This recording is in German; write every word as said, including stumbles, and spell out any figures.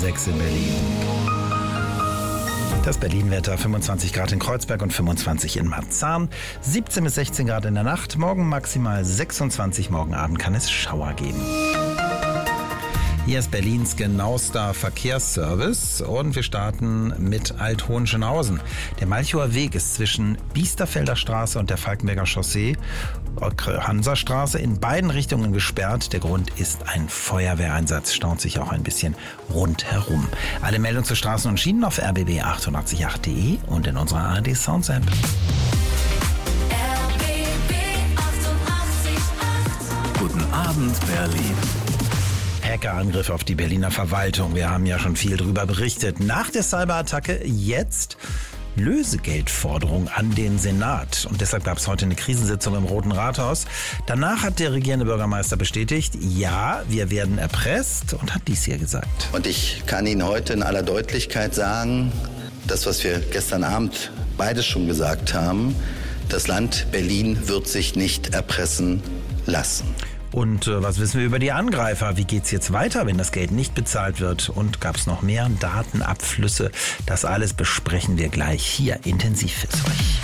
sechs in Berlin. Das Berlin-Wetter, fünfundzwanzig Grad in Kreuzberg und fünfundzwanzig in Marzahn, siebzehn bis sechzehn Grad in der Nacht, morgen maximal sechsundzwanzig, morgen Abend kann es Schauer geben. Hier ist Berlins genauester Verkehrsservice und wir starten mit Alt-Hohenschönhausen. Der Malchower Weg ist zwischen Biesterfelder Straße und der Falkenberger Chaussee, Hansastraße, in beiden Richtungen gesperrt. Der Grund ist ein Feuerwehreinsatz, staut sich auch ein bisschen rundherum. Alle Meldungen zu Straßen und Schienen auf r b b achtundachtzig acht punkt de und in unserer A R D Sounds App. Guten Abend, Berlin. Hackerangriff auf die Berliner Verwaltung. Wir haben ja schon viel darüber berichtet. Nach der Cyberattacke jetzt Lösegeldforderung an den Senat. Und deshalb gab es heute eine Krisensitzung im Roten Rathaus. Danach hat der regierende Bürgermeister bestätigt, ja, wir werden erpresst und hat dies hier gesagt. Und ich kann Ihnen heute in aller Deutlichkeit sagen, das, was wir gestern Abend beides schon gesagt haben, das Land Berlin wird sich nicht erpressen lassen. Und äh, was wissen wir über die Angreifer? Wie geht's jetzt weiter, wenn das Geld nicht bezahlt wird? Und gab es noch mehr Datenabflüsse? Das alles besprechen wir gleich hier intensiv für euch.